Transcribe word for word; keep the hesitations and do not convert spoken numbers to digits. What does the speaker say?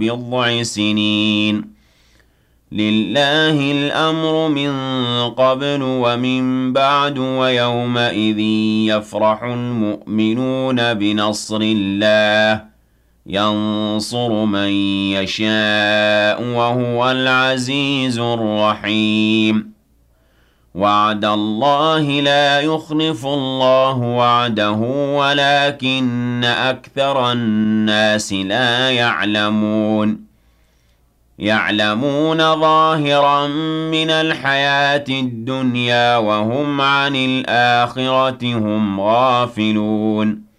بضع سنين لله الأمر من قبل ومن بعد ويومئذ يفرح المؤمنون بنصر الله ينصر من يشاء وهو العزيز الرحيم وعد الله لا يخلف الله وعده ولكن أكثر الناس لا يعلمون يعلمون ظاهرا من الحياة الدنيا وهم عن الآخرة هم غافلون